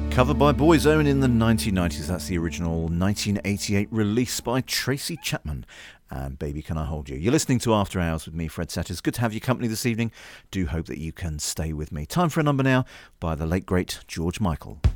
Covered by Boyzone in the 1990s. That's the original 1988 release by Tracy Chapman. And Baby Can I Hold You. You're listening to After Hours with me, Fred Setters. Good to have your company this evening. Do hope that you can stay with me. Time for a number now by the late, great George Michael.